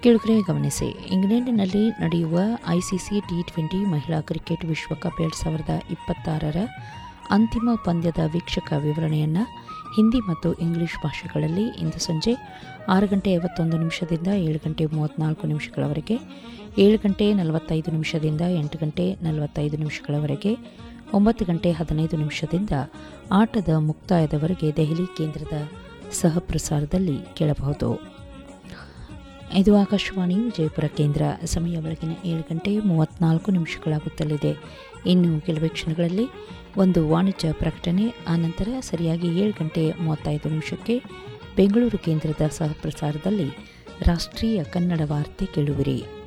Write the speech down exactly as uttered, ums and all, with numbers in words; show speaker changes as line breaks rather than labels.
ಕೇಳುಗರೆ ಗಮನಿಸಿ, ಇಂಗ್ಲೆಂಡ್ನಲ್ಲಿ ನಡೆಯುವ ಐಸಿಸಿ ಟಿ ಟ್ವೆಂಟಿ ಮಹಿಳಾ ಕ್ರಿಕೆಟ್ ವಿಶ್ವಕಪ್ ಎರಡು ಸಾವಿರದ ಇಪ್ಪತ್ತಾರರ ಅಂತಿಮ ಪಂದ್ಯದ ವೀಕ್ಷಕ ವಿವರಣೆಯನ್ನು ಹಿಂದಿ ಮತ್ತು ಇಂಗ್ಲಿಷ್ ಭಾಷೆಗಳಲ್ಲಿ ಇಂದು ಸಂಜೆ ಆರು ಗಂಟೆ ಐವತ್ತೊಂದು ನಿಮಿಷದಿಂದ ಏಳು ಗಂಟೆ ಮೂವತ್ತ್ನಾಲ್ಕು ನಿಮಿಷಗಳವರೆಗೆ, ಏಳು ಗಂಟೆ ನಲವತ್ತೈದು ನಿಮಿಷದಿಂದ ಎಂಟು ಗಂಟೆ ನಲವತ್ತೈದು ನಿಮಿಷಗಳವರೆಗೆ, ಒಂಬತ್ತು ಗಂಟೆ ಹದಿನೈದು ನಿಮಿಷದಿಂದ ಆಟದ ಮುಕ್ತಾಯದವರೆಗೆ ದೆಹಲಿ ಕೇಂದ್ರದ ಸಹಪ್ರಸಾರದಲ್ಲಿ ಕೇಳಬಹುದು. ಇದು ಆಕಾಶವಾಣಿ ವಿಜಯಪುರ ಕೇಂದ್ರ. ಸಮಯ ಬೆಳಗಿನ ಏಳು ಗಂಟೆ ಮೂವತ್ತ್ನಾಲ್ಕು ನಿಮಿಷಗಳಾಗುತ್ತಲಿದೆ. ಇನ್ನು ಕೆಲವೇ ಕ್ಷಣಗಳಲ್ಲಿ ಒಂದು ವಾಣಿಜ್ಯ ಪ್ರಕಟಣೆ, ಆನಂತರ ಸರಿಯಾಗಿ ಏಳು ಗಂಟೆ ಮೂವತ್ತೈದು ನಿಮಿಷಕ್ಕೆ ಬೆಂಗಳೂರು ಕೇಂದ್ರದ ಸಹಪ್ರಸಾರದಲ್ಲಿ ರಾಷ್ಟ್ರೀಯ ಕನ್ನಡ ವಾರ್ತೆ ಕೇಳುವಿರಿ.